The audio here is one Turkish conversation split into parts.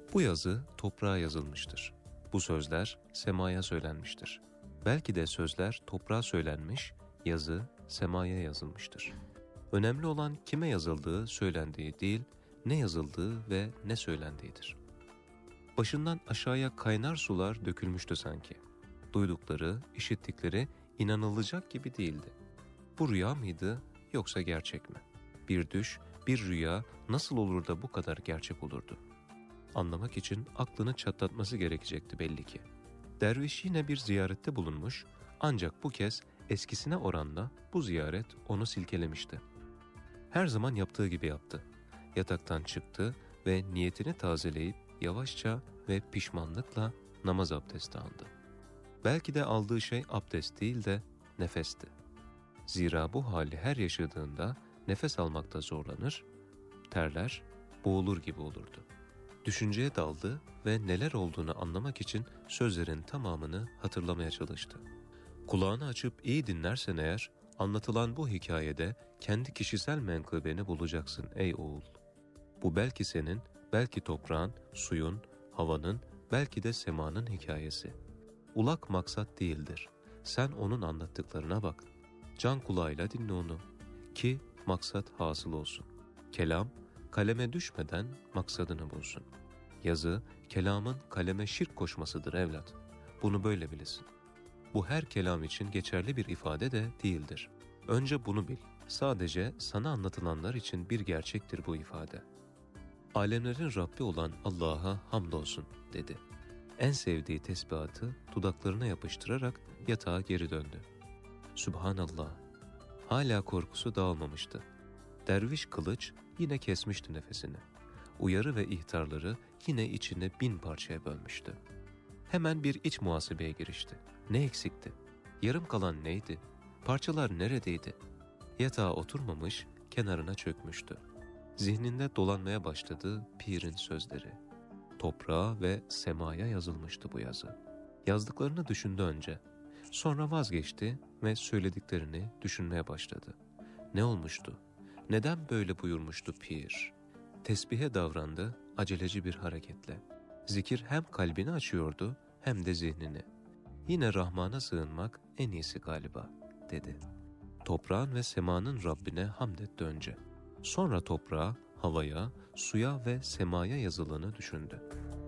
Bu yazı toprağa yazılmıştır. Bu sözler semaya söylenmiştir. Belki de sözler toprağa söylenmiş, yazı semaya yazılmıştır. Önemli olan kime yazıldığı, söylendiği değil, ne yazıldığı ve ne söylendiğidir. Başından aşağıya kaynar sular dökülmüştü sanki. Duydukları, işittikleri inanılacak gibi değildi. Bu rüya mıydı yoksa gerçek mi? Bir düş, bir rüya nasıl olur da bu kadar gerçek olurdu? Anlamak için aklını çatlatması gerekecekti belli ki. Derviş yine bir ziyarette bulunmuş, ancak bu kez eskisine oranla bu ziyaret onu silkelemişti. Her zaman yaptığı gibi yaptı. Yataktan çıktı ve niyetini tazeleyip yavaşça ve pişmanlıkla namaz abdesti aldı. Belki de aldığı şey abdest değil de nefesti. Zira bu hali her yaşadığında nefes almakta zorlanır, terler, boğulur gibi olurdu. Düşünceye daldı ve neler olduğunu anlamak için sözlerin tamamını hatırlamaya çalıştı. Kulağını açıp iyi dinlersen eğer, anlatılan bu hikayede kendi kişisel menkıbeni bulacaksın ey oğul. Bu belki senin, belki toprağın, suyun, havanın, belki de semanın hikayesi. Ulak maksat değildir. Sen onun anlattıklarına bak. Can kulağıyla dinle onu. Ki maksat hasıl olsun. Kelam, kaleme düşmeden maksadını bulsun. Yazı, kelamın kaleme şirk koşmasıdır evlat. Bunu böyle bilesin. Bu her kelam için geçerli bir ifade de değildir. Önce bunu bil. Sadece sana anlatılanlar için bir gerçektir bu ifade. Alemlerin Rabbi olan Allah'a hamdolsun dedi. En sevdiği tesbihatı dudaklarına yapıştırarak yatağa geri döndü. Sübhanallah. Hala korkusu dağılmamıştı. Derviş kılıç yine kesmişti nefesini. Uyarı ve ihtarları yine içine 1000 parçaya bölmüştü. Hemen bir iç muhasebeye girişti. Ne eksikti? Yarım kalan neydi? Parçalar neredeydi? Yatağa oturmamış, kenarına çökmüştü. Zihninde dolanmaya başladı pirin sözleri. Toprağa ve semaya yazılmıştı bu yazı. Yazdıklarını düşündü önce. Sonra vazgeçti ve söylediklerini düşünmeye başladı. Ne olmuştu? Neden böyle buyurmuştu pir? Tesbihe davrandı aceleci bir hareketle. Zikir hem kalbini açıyordu hem de zihnini. Yine Rahman'a sığınmak en iyisi galiba, dedi. Toprağın ve semanın Rabbine hamd etti önce. Sonra toprağa, havaya, suya ve semaya yazılanı düşündü.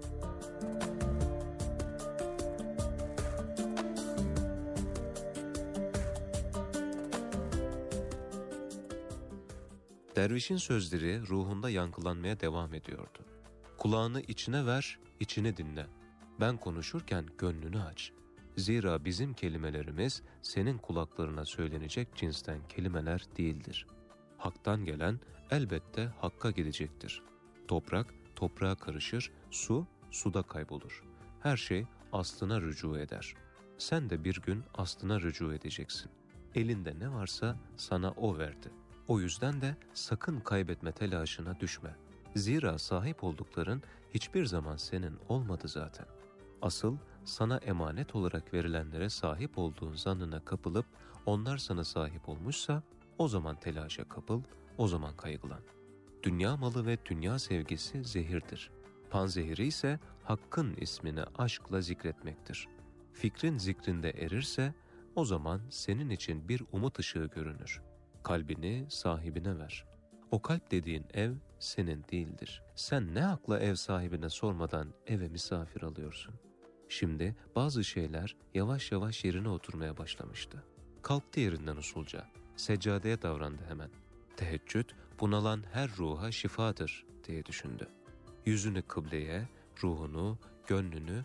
Dervişin sözleri ruhunda yankılanmaya devam ediyordu. Kulağını içine ver, içini dinle. Ben konuşurken gönlünü aç. Zira bizim kelimelerimiz senin kulaklarına söylenecek cinsten kelimeler değildir. Hak'tan gelen elbette Hakk'a gidecektir. Toprak, toprağa karışır, su, suda kaybolur. Her şey aslına rücu eder. Sen de bir gün aslına rücu edeceksin. Elinde ne varsa sana o verdi. O yüzden de sakın kaybetme telaşına düşme. Zira sahip oldukların hiçbir zaman senin olmadı zaten. Asıl sana emanet olarak verilenlere sahip olduğun zannına kapılıp onlar sana sahip olmuşsa o zaman telaşa kapıl, o zaman kaygılan. Dünya malı ve dünya sevgisi zehirdir. Panzehiri ise Hakk'ın ismini aşkla zikretmektir. Fikrin zikrinde erirse o zaman senin için bir umut ışığı görünür. Kalbini sahibine ver. O kalp dediğin ev senin değildir. Sen ne hakla ev sahibine sormadan eve misafir alıyorsun? Şimdi bazı şeyler yavaş yavaş yerine oturmaya başlamıştı. Kalktı yerinden usulca. Seccadeye davrandı hemen. Teheccüd bunalan her ruha şifadır diye düşündü. Yüzünü kıbleye, ruhunu, gönlünü